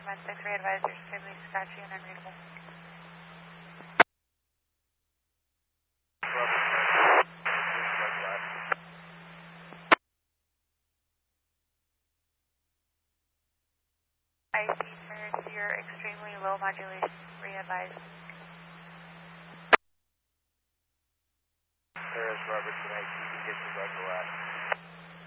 command 6, re-advise you're extremely scratchy and unreadable. I see, sir, you're extremely low modulation, re-advise. Paris Robertson, I see you can get the red glass.